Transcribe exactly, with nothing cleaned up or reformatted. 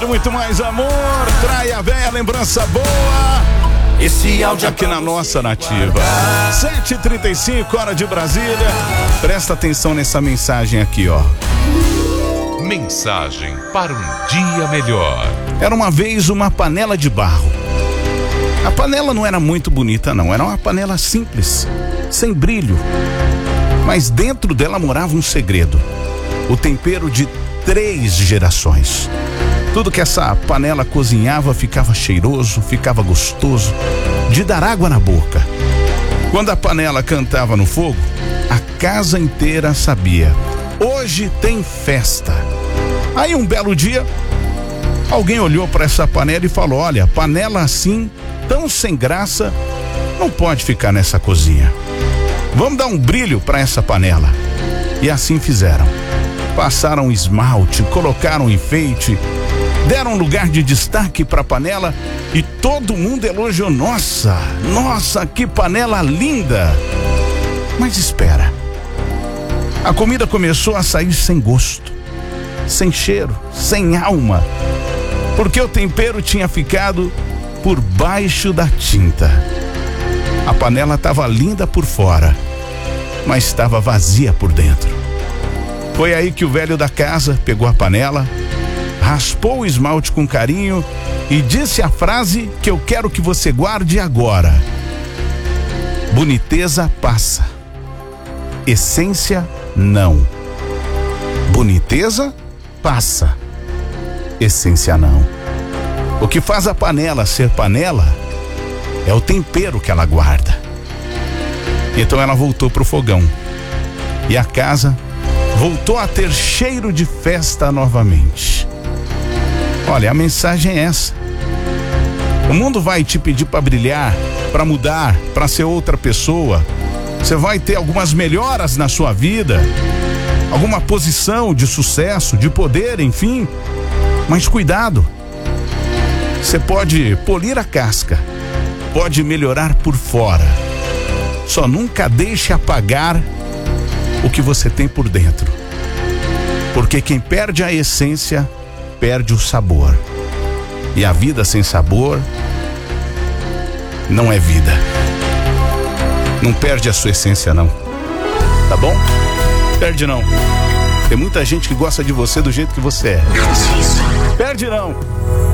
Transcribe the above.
saúde, muito mais amor. Traia velha, lembrança boa. Esse áudio aqui na nossa nativa. sete e trinta e cinco, hora de Brasília. Presta atenção nessa mensagem aqui, ó. Mensagem para um dia melhor. Era uma vez uma panela de barro. A panela não era muito bonita, não. Era uma panela simples, sem brilho. Mas dentro dela morava um segredo. O tempero de três gerações. Tudo que essa panela cozinhava ficava cheiroso, ficava gostoso, de dar água na boca. Quando a panela cantava no fogo, a casa inteira sabia: hoje tem festa. Aí um belo dia, alguém olhou para essa panela e falou: olha, panela assim, tão sem graça, não pode ficar nessa cozinha. Vamos dar um brilho para essa panela. E assim fizeram. Passaram esmalte, colocaram enfeite, deram lugar de destaque para a panela e todo mundo elogiou. Nossa, nossa, que panela linda! Mas espera. A comida começou a sair sem gosto, sem cheiro, sem alma, porque o tempero tinha ficado por baixo da tinta. A panela estava linda por fora, mas estava vazia por dentro. Foi aí que o velho da casa pegou a panela, raspou o esmalte com carinho e disse a frase que eu quero que você guarde agora: boniteza passa, essência não. Boniteza passa, essência não. O que faz a panela ser panela é o tempero que ela guarda. Então ela voltou pro fogão e a casa voltou a ter cheiro de festa novamente. Olha, a mensagem é essa. O mundo vai te pedir para brilhar, para mudar, para ser outra pessoa. Você vai ter algumas melhoras na sua vida, alguma posição de sucesso, de poder, enfim. Mas cuidado. Você pode polir a casca, pode melhorar por fora. Só nunca deixe apagar o que você tem por dentro. Porque quem perde a essência, perde o sabor. E a vida sem sabor não é vida. Não perde a sua essência, não. Tá bom? Perde não. Tem muita gente que gosta de você do jeito que você é. Perde não.